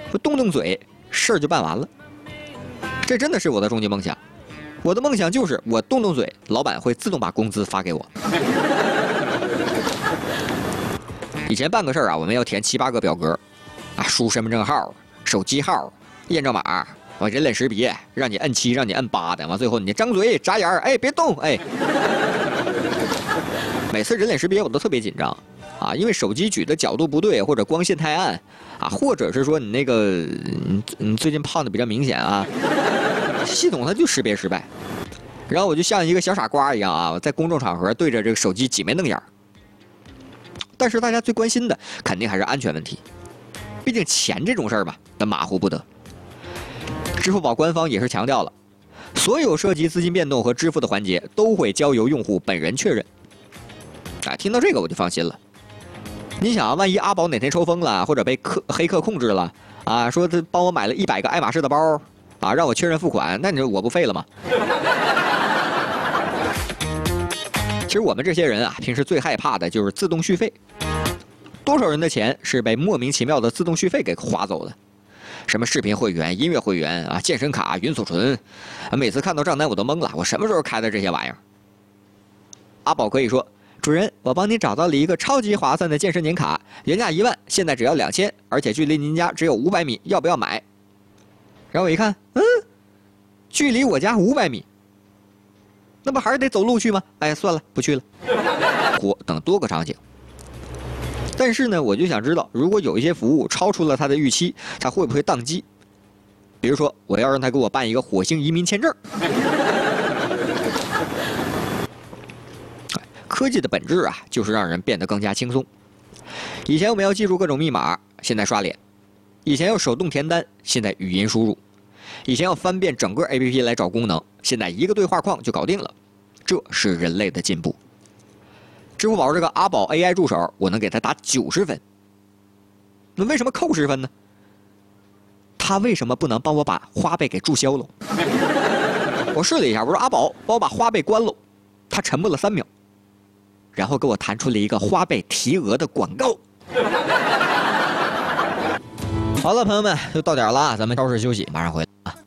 我动动嘴，事儿就办完了。这真的是我的终极梦想。我的梦想就是我动动嘴，老板会自动把工资发给我。以前办个事儿啊，我们要填7、8个表格，啊，输身份证号、手机号、验证码，完人脸识别，让你摁7，让你摁8的，完最后你张嘴眨眼，哎，别动，哎。每次人脸识别我都特别紧张啊，因为手机举的角度不对，或者光线太暗啊，或者是说你那个你最近胖的比较明显啊，系统它就识别失败。然后我就像一个小傻瓜一样啊，在公众场合对着这个手机挤眉弄眼。但是大家最关心的肯定还是安全问题，毕竟钱这种事儿吧，那马虎不得。支付宝官方也是强调了，所有涉及资金变动和支付的环节都会交由用户本人确认。啊，听到这个我就放心了。你想啊，万一阿宝哪天抽风了，或者被黑客控制了啊，说他帮我买了100个爱马仕的包啊，让我确认付款，那你说我不废了吗？其实我们这些人啊，平时最害怕的就是自动续费。多少人的钱是被莫名其妙的自动续费给划走的？什么视频会员、音乐会员啊、健身卡、云储存，每次看到账单我都懵了，我什么时候开的这些玩意儿？阿宝可以说，主人，我帮你找到了一个超级划算的健身年卡，原价1万，现在只要2000，而且距离您家只有500米，要不要买？然后我一看，距离我家500米，那不还是得走路去吗？哎，算了，不去了。或等多个场景。但是呢，我就想知道，如果有一些服务超出了他的预期，他会不会宕机？比如说，我要让他给我办一个火星移民签证。科技的本质啊，就是让人变得更加轻松。以前我们要记住各种密码，现在刷脸；以前要手动填单，现在语音输入；以前要翻遍整个 APP 来找功能，现在一个对话框就搞定了。这是人类的进步。支付宝这个阿宝 AI 助手，我能给他打90分。那为什么扣10分呢？他为什么不能帮我把花呗给注销了？我试了一下，我说阿宝，帮我把花呗关了。他沉默了3秒，然后给我弹出了一个花呗提额的广告。好了，朋友们，就到点了，咱们稍事休息，马上回来啊。